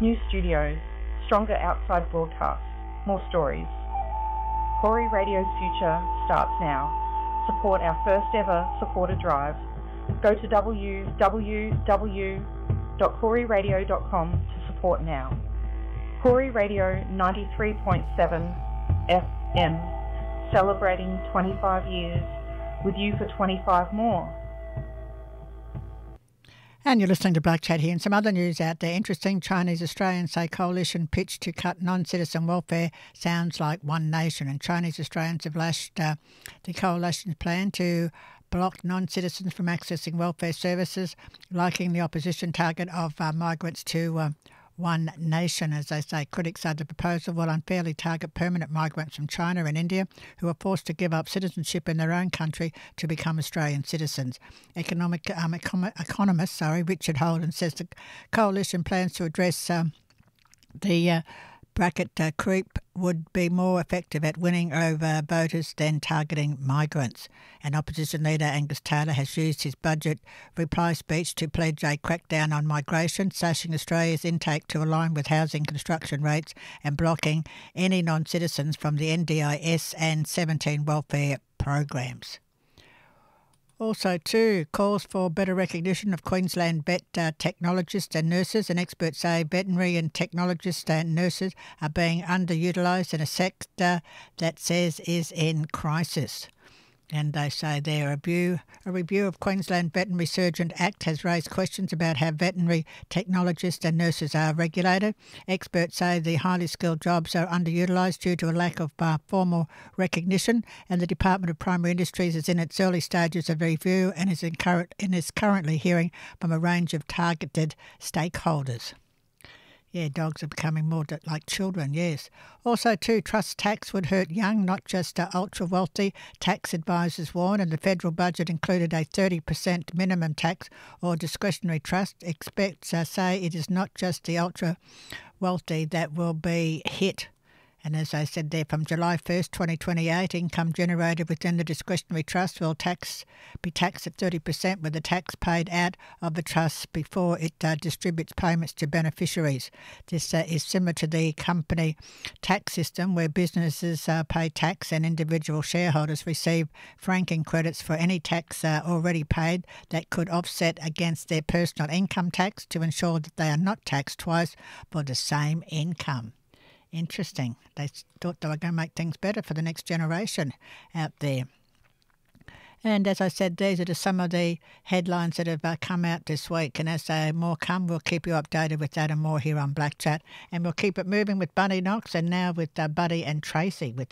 New studios, stronger outside broadcasts, more stories. Koori Radio's future starts now. Support our first ever supporter drive. Go to www.kooriradio.com to support now. Koori Radio 93.7 FM, celebrating 25 years, with you for 25 more. And you're listening to Black Chat here, and some other news out there. Interesting, Chinese-Australians say coalition pitch to cut non-citizen welfare sounds like One Nation, and Chinese-Australians have lashed the coalition's plan to block non-citizens from accessing welfare services, liking the opposition target of migrants to One Nation. As they say, critics say the proposal will unfairly target permanent migrants from China and India who are forced to give up citizenship in their own country to become Australian citizens. Economist Richard Holden says the coalition plans to address the bracket creep would be more effective at winning over voters than targeting migrants. And opposition leader Angus Taylor has used his budget reply speech to pledge a crackdown on migration, slashing Australia's intake to align with housing construction rates and blocking any non-citizens from the NDIS and 17 welfare programs. Also, too, calls for better recognition of Queensland vet technologists and nurses, and experts say veterinary and technologists and nurses are being underutilised in a sector that says is in crisis. And they say a review of Queensland Veterinary Surgeon Act has raised questions about how veterinary technologists and nurses are regulated. Experts say the highly skilled jobs are underutilised due to a lack of formal recognition, and the Department of Primary Industries is in its early stages of review and is currently hearing from a range of targeted stakeholders. Yeah, dogs are becoming more like children, yes. Also, too, trust tax would hurt young, not just ultra-wealthy. Tax advisors warn, and the federal budget included a 30% minimum tax or discretionary trust. Experts say it is not just the ultra-wealthy that will be hit. And as I said there, from July 1st, 2028, income generated within the discretionary trust will be taxed at 30%, with the tax paid out of the trust before it distributes payments to beneficiaries. This is similar to the company tax system, where businesses pay tax and individual shareholders receive franking credits for any tax already paid that could offset against their personal income tax to ensure that they are not taxed twice for the same income. Interesting. They thought they were going to make things better for the next generation out there. And as I said, these are just some of the headlines that have come out this week. And as more come, we'll keep you updated with that and more here on Black Chat. And we'll keep it moving with Buddy Knox, and now with Buddy and Tracy with